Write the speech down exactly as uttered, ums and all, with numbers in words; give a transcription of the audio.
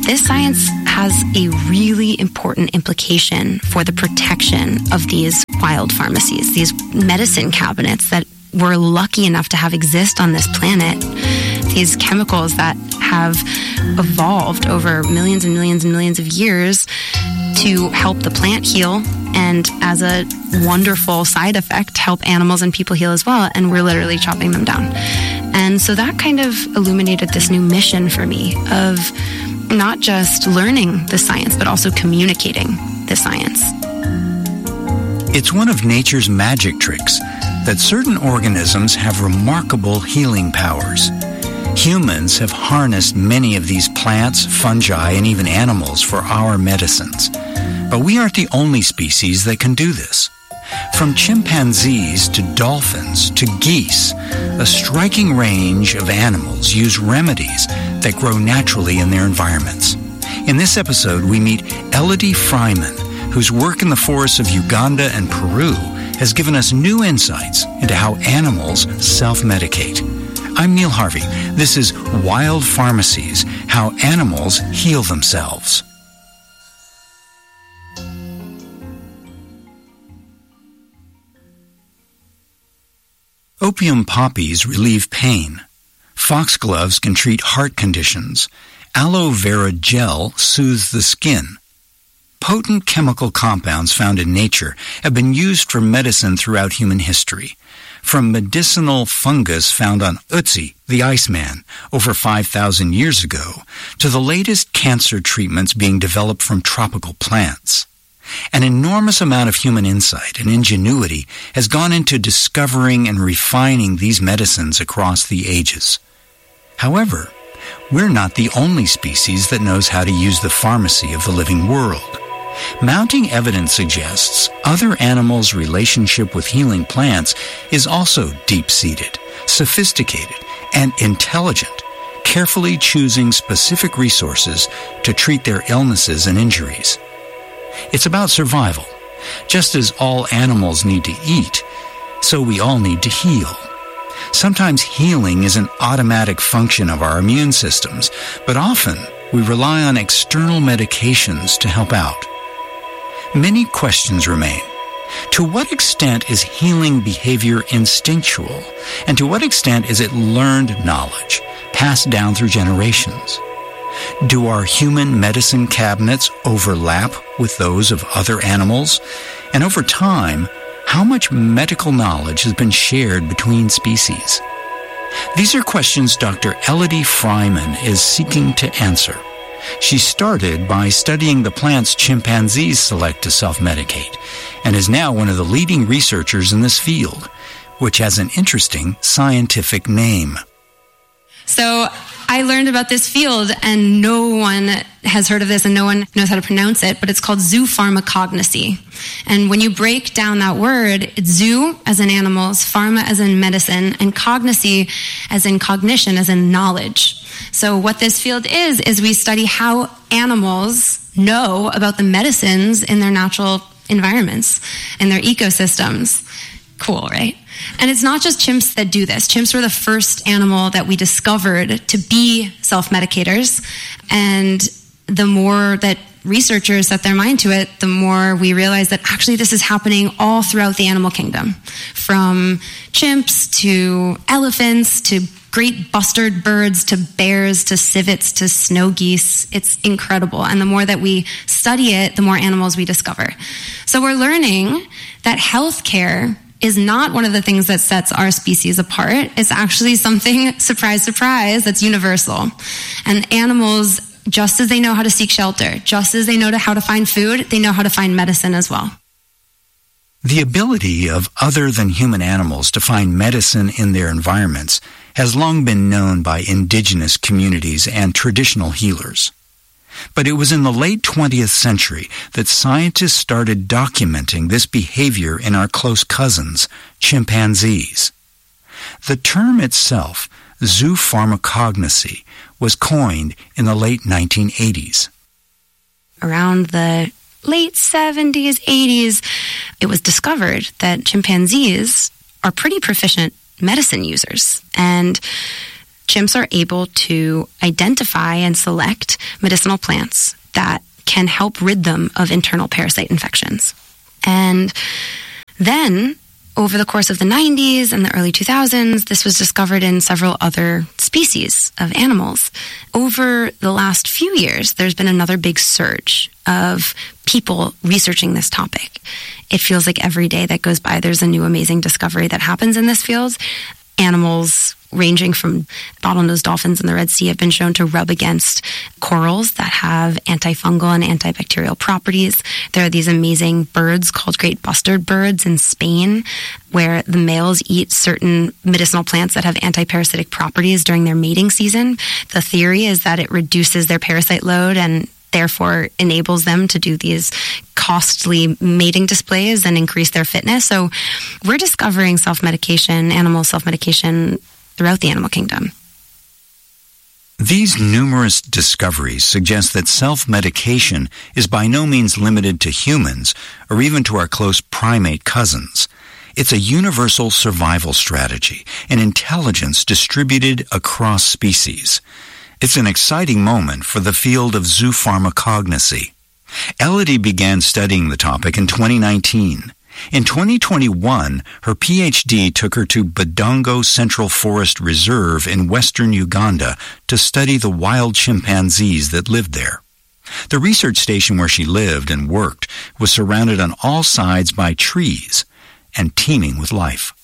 this science has a really important implication for the protection of these wild pharmacies, these medicine cabinets that we're lucky enough to have exist on this planet. These chemicals that have evolved over millions and millions and millions of years to help the plant heal, and as a wonderful side effect, help animals and people heal as well, and we're literally chopping them down. And so that kind of illuminated this new mission for me of not just learning the science, but also communicating the science. It's one of nature's magic tricks that certain organisms have remarkable healing powers. Humans have harnessed many of these plants, fungi, and even animals for our medicines. But we aren't the only species that can do this. From chimpanzees to dolphins to geese, a striking range of animals use remedies that grow naturally in their environments. In this episode, we meet Elodie Freiman, whose work in the forests of Uganda and Peru has given us new insights into how animals self-medicate. I'm Neil Harvey. This is Wild Pharmacies, How Animals Heal Themselves. Opium poppies relieve pain. Foxgloves can treat heart conditions. Aloe vera gel soothes the skin. Potent chemical compounds found in nature have been used for medicine throughout human history. From medicinal fungus found on Ötzi, the Iceman, over five thousand years ago, to the latest cancer treatments being developed from tropical plants. An enormous amount of human insight and ingenuity has gone into discovering and refining these medicines across the ages. However, we're not the only species that knows how to use the pharmacy of the living world. Mounting evidence suggests other animals' relationship with healing plants is also deep-seated, sophisticated, and intelligent, carefully choosing specific resources to treat their illnesses and injuries. It's about survival. Just as all animals need to eat, so we all need to heal. Sometimes healing is an automatic function of our immune systems, but often we rely on external medications to help out. Many questions remain. To what extent is healing behavior instinctual, and to what extent is it learned knowledge, passed down through generations? Do our human medicine cabinets overlap with those of other animals? And over time, how much medical knowledge has been shared between species? These are questions Doctor Elodie Freiman is seeking to answer. She started by studying the plants chimpanzees select to self-medicate, and is now one of the leading researchers in this field, which has an interesting scientific name. So I learned about this field, and no one has heard of this, and no one knows how to pronounce it, but it's called zoopharmacognosy. And when you break down that word, it's zoo as in animals, pharma as in medicine, and cognosy as in cognition, as in knowledge. So what this field is, is we study how animals know about the medicines in their natural environments, in their ecosystems. Cool, right? And it's not just chimps that do this. Chimps were the first animal that we discovered to be self-medicators. And the more that researchers set their mind to it, the more we realize that actually this is happening all throughout the animal kingdom. From chimps to elephants to great bustard birds to bears to civets to snow geese. It's incredible. And the more that we study it, the more animals we discover. So we're learning that healthcare is not one of the things that sets our species apart. It's actually something, surprise, surprise, that's universal. And animals, just as they know how to seek shelter, just as they know how to find food, they know how to find medicine as well. The ability of other than human animals to find medicine in their environments has long been known by indigenous communities and traditional healers. But it was in the late twentieth century that scientists started documenting this behavior in our close cousins, chimpanzees. The term itself, zoopharmacognosy, was coined in the late nineteen eighties. Around the late seventies, eighties, it was discovered that chimpanzees are pretty proficient medicine users. And chimps are able to identify and select medicinal plants that can help rid them of internal parasite infections. And then, over the course of the nineties and the early two thousands, this was discovered in several other species of animals. Over the last few years, there's been another big surge of people researching this topic. It feels like every day that goes by, there's a new amazing discovery that happens in this field. Animals ranging from bottlenose dolphins in the Red Sea have been shown to rub against corals that have antifungal and antibacterial properties. There are these amazing birds called great bustard birds in Spain, where the males eat certain medicinal plants that have antiparasitic properties during their mating season. The theory is that it reduces their parasite load and therefore enables them to do these costly mating displays and increase their fitness. So we're discovering self-medication, animal self-medication throughout the animal kingdom. These numerous discoveries suggest that self-medication is by no means limited to humans or even to our close primate cousins. It's a universal survival strategy, an intelligence distributed across species. It's an exciting moment for the field of zoopharmacognosy. Elodie began studying the topic in twenty nineteen. In twenty twenty-one, her P H D took her to Budongo Central Forest Reserve in western Uganda to study the wild chimpanzees that lived there. The research station where she lived and worked was surrounded on all sides by trees and teeming with life.